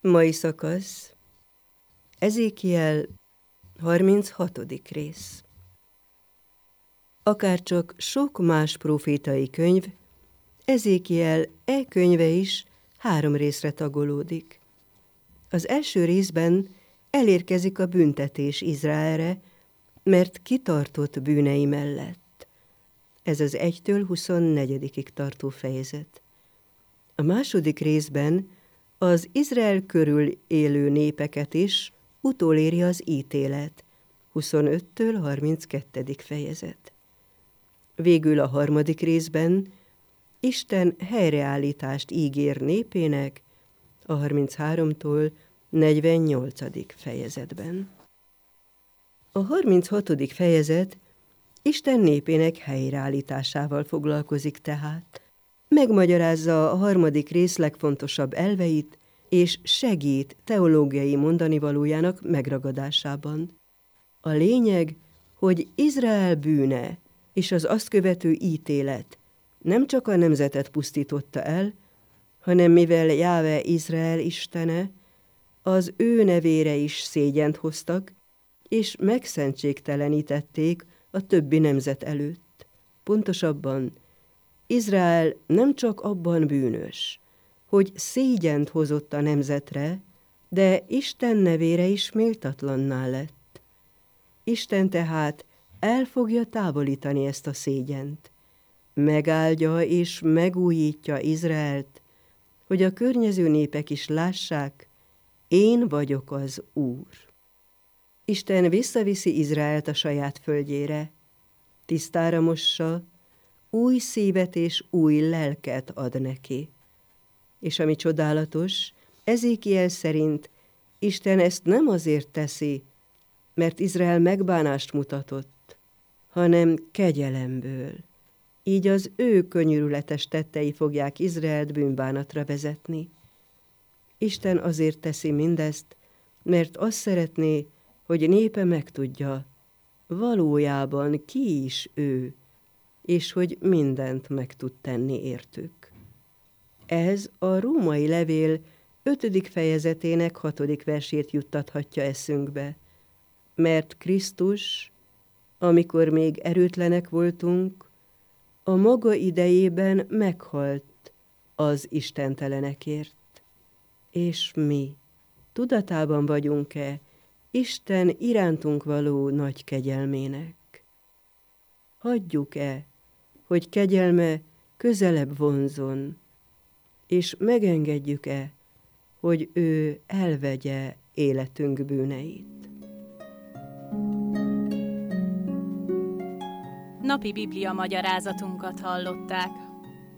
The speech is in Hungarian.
Mai szakasz, Ezékiel 36. rész. Akárcsak sok más prófétai könyv, Ezékiel könyve is 3 részre tagolódik. Az első részben elérkezik a büntetés Izraelre, mert kitartott bűnei mellett. Ez az 1-től 24-ig tartó fejezet. A második részben az Izrael körül élő népeket is utoléri az ítélet, 25-től 32. fejezet. Végül a harmadik részben Isten helyreállítást ígér népének, a 33-tól 48. fejezetben. A 36. fejezet Isten népének helyreállításával foglalkozik tehát. Megmagyarázza a harmadik rész legfontosabb elveit, és segít teológiai mondanivalójának megragadásában. A lényeg, hogy Izrael bűne és az azt követő ítélet nem csak a nemzetet pusztította el, hanem mivel Jáve Izrael istene, az ő nevére is szégyent hoztak, és megszentségtelenítették a többi nemzet előtt. Pontosabban, Izrael nem csak abban bűnös, hogy szégyent hozott a nemzetre, de Isten nevére is méltatlanná lett. Isten tehát el fogja távolítani ezt a szégyent. Megáldja és megújítja Izraelt, hogy a környező népek is lássák, én vagyok az Úr. Isten visszaviszi Izraelt a saját földjére, tisztára mossa, új szívet és új lelket ad neki. És ami csodálatos, Ezékiel szerint Isten ezt nem azért teszi, mert Izrael megbánást mutatott, hanem kegyelemből. Így az ő könyörületes tettei fogják Izraelt bűnbánatra vezetni. Isten azért teszi mindezt, mert azt szeretné, hogy népe megtudja, valójában ki is ő, és hogy mindent meg tud tenni értük. Ez a római levél 5. fejezetének 6. versét juttathatja eszünkbe, mert Krisztus, amikor még erőtlenek voltunk, a maga idejében meghalt az istentelenekért. És mi tudatában vagyunk-e Isten irántunk való nagy kegyelmének? Hagyjuk-e, hogy kegyelme közelebb vonzon, és megengedjük-e, hogy ő elvegye életünk bűneit? Napi Biblia magyarázatunkat hallották.